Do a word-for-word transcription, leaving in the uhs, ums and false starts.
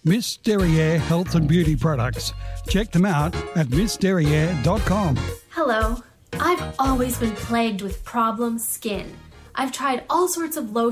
Miss Derriere Health and Beauty Products. Check them out at miss derriere dot com. Hello. I've always been plagued with problem skin. I've tried all sorts of lotions